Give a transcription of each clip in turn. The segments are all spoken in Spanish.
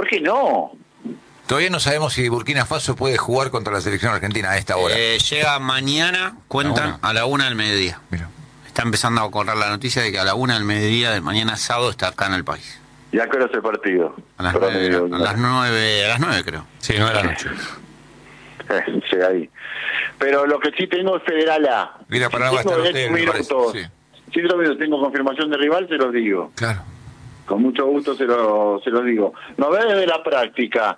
qué no? Todavía no sabemos si Burkina Faso puede jugar contra la selección argentina a esta hora. Llega mañana, cuentan, a la 1 del mediodía. Mira. Está empezando a correr la noticia de que a la 1 del mediodía de mañana sábado está acá en el país. ¿Y a qué hora es el partido? A las 9 creo. Sí, 9 de la noche. Llega ahí. Pero lo que sí tengo es Federal A. Mira, para si no tengo gastar 10 usted, me parece. minutos, Sí. 5 minutos tengo confirmación de rival, se los digo. Claro. Con mucho gusto se los digo. Novedades de la práctica.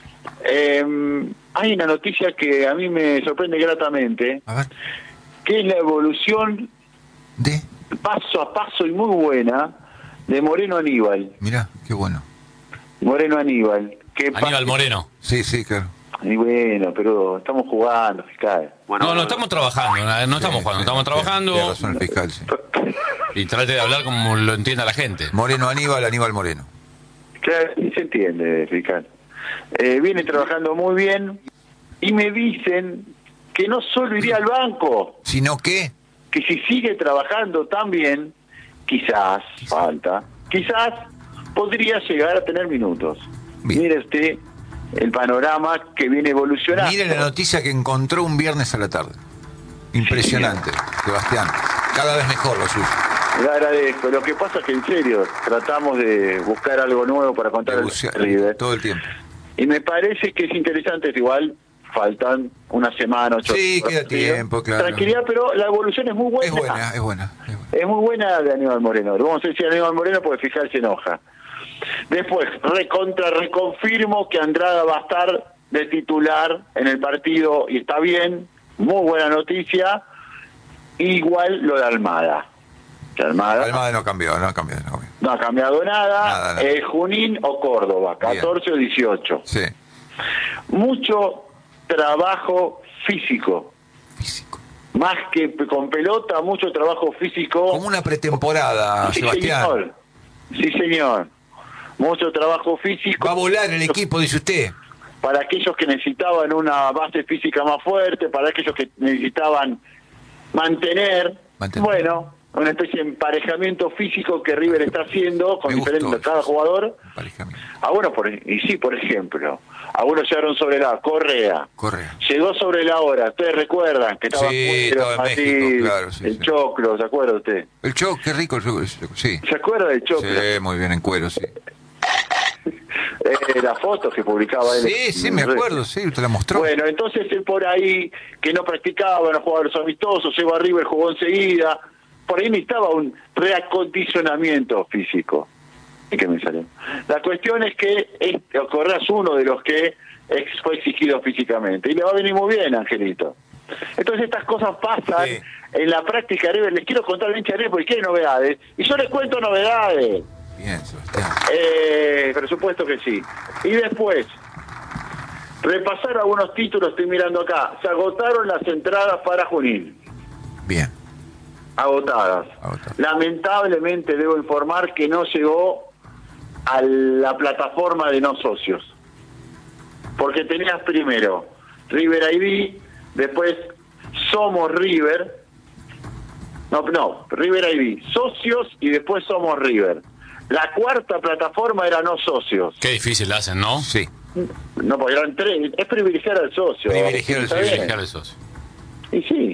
Hay una noticia que a mí me sorprende gratamente, A ver. que es la evolución ¿De? paso a paso y muy buena de Moreno Aníbal. Mira, qué bueno. Moreno Aníbal. Que Aníbal Moreno. Sí, sí, claro. Y bueno, pero estamos jugando, fiscal. No, no estamos trabajando, no estamos Sí, jugando, sí, estamos sí, trabajando tiene razón el fiscal, sí. y trate de hablar como lo entienda la gente. Moreno Aníbal, Aníbal Moreno. Claro, y se entiende, fiscal. Viene trabajando muy bien y me dicen que no solo iría al banco, Sino que... que si sigue trabajando tan bien, quizás podría llegar a tener minutos. Bien. Mire usted el panorama que viene evolucionando. Mire la noticia que encontró un viernes a la tarde. Impresionante, Sebastián. Cada vez mejor lo suyo. Le agradezco. Lo que pasa es que en serio tratamos de buscar algo nuevo para contar al River. Todo el tiempo. Y me parece que es interesante, igual faltan una semana, 8 Sí, horas. queda tiempo, claro. Tranquilidad, pero la evolución es muy buena. Es buena. Es muy buena de Aníbal Moreno. Vamos a decir Aníbal Moreno porque fiscal se enoja. Después, reconfirmo que Andrada va a estar de titular en el partido y está bien. Muy buena noticia. Igual lo de Almada. Que Almada no cambió. no ha cambiado nada. Nada. Junín o Córdoba, 14 Bien. o 18. Sí. Mucho trabajo físico. Más que con pelota, mucho trabajo físico. Como una pretemporada, Sí, Sebastián. señor. Sí, señor. Mucho trabajo físico. Va a volar el equipo, dice usted. Para aquellos que necesitaban una base física más fuerte, para aquellos que necesitaban mantener. Bueno, una especie de emparejamiento físico que River está haciendo con diferentes cada jugador. Por ejemplo, algunos llegaron sobre la Correa. Llegó sobre la hora. Ustedes recuerdan que estaba estaba en México, claro, el choclo, ¿se acuerda usted? El choclo, qué rico el choclo, sí. ¿Se acuerda del choclo? Sí, muy bien, en cuero, sí. Las fotos que publicaba él. Sí, me acuerdo, sí, te la mostró. Bueno, entonces él por ahí, que no practicaba, no jugaba los amistosos, llegó a River, jugó enseguida. Por ahí necesitaba un reacondicionamiento físico. ¿Y qué me salió? La cuestión es que Correa es uno de los que fue exigido físicamente. Y le va a venir muy bien, Angelito. Entonces estas cosas pasan en la práctica de River. Les quiero contar al hincha de River porque quiere novedades. Y yo les cuento novedades. Bien, Sebastián. Por supuesto que sí. Y después, repasar algunos títulos, estoy mirando acá. Se agotaron las entradas para Junín. Bien. Agotadas. Lamentablemente debo informar que no llegó a la plataforma de no socios. Porque tenías primero River ID, después Somos River. No, River ID, socios y después Somos River. La cuarta plataforma era no socios. Qué difícil la hacen, ¿no? Sí. No, porque eran tres. Es privilegiar al socio. Privilegiar al socio. Y sí.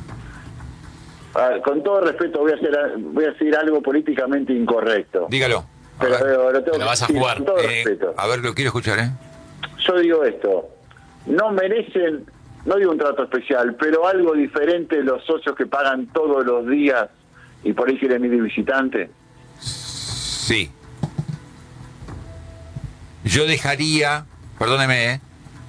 Con todo respeto voy a decir algo políticamente incorrecto. Dígalo. Pero lo tengo te la vas a decir jugar. con todo respeto. A ver, lo quiero escuchar, Yo digo esto. No merecen, no digo un trato especial, pero algo diferente los socios que pagan todos los días y por ahí quieren ir de visitante. Sí. Yo dejaría, perdóneme,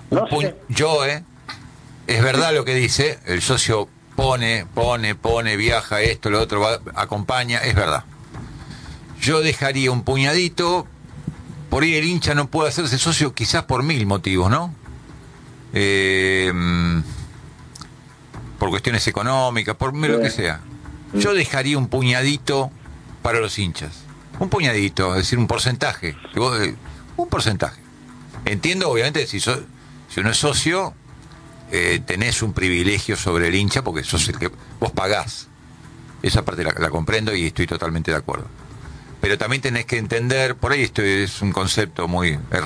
es verdad lo que dice, el socio pone, viaja, esto, lo otro, acompaña, es verdad. Yo dejaría un puñadito, por ahí el hincha no puede hacerse socio quizás por 1000 motivos, ¿no? Por cuestiones económicas, por lo que sea. Yo dejaría un puñadito para los hinchas. Un puñadito, es decir, un porcentaje. Un porcentaje. Entiendo, obviamente, si uno es socio, tenés un privilegio sobre el hincha porque sos el que vos pagás. Esa parte la comprendo y estoy totalmente de acuerdo. Pero también tenés que entender, por ahí esto es un concepto muy